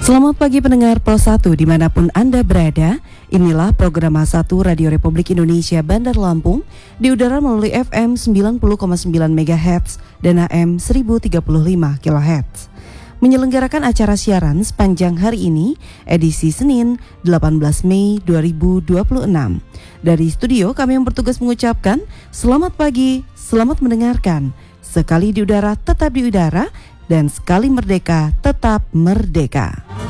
Selamat pagi pendengar Pro 1 dimanapun Anda berada. Inilah program A1 Radio Republik Indonesia Bandar Lampung di udara melalui FM 90,9 MHz dan AM 1035 kHz. Menyelenggarakan acara siaran sepanjang hari ini, edisi Senin 18 Mei 2026. Dari studio kami yang bertugas mengucapkan selamat pagi, selamat mendengarkan. Sekali di udara tetap di udara, dan sekali merdeka tetap merdeka.